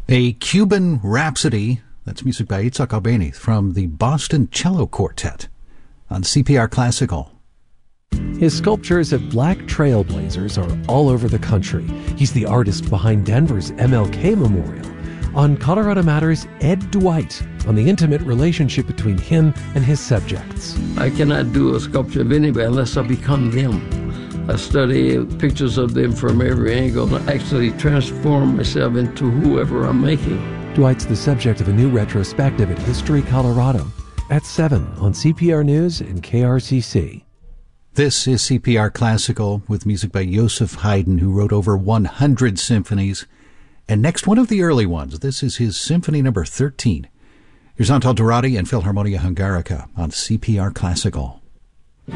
A Cuban Rhapsody, that's music by Itzhak Albeni from the Boston Cello Quartet on CPR Classical. His sculptures of black trailblazers are all over the country. He's the artist behind Denver's MLK Memorial. On Colorado Matters, Ed Dwight on the intimate relationship between him and his subjects. I cannot do a sculpture of anybody unless I become them. I study pictures of them from every angle and actually transform myself into whoever I'm making. Dwight's the subject of a new retrospective at History Colorado at 7 on CPR News and KRCC. This is CPR Classical with music by Joseph Haydn, who wrote over 100 symphonies. And next, one of the early ones. This is his Symphony number 13. Here's Antal Dorati and Philharmonia Hungarica on CPR Classical.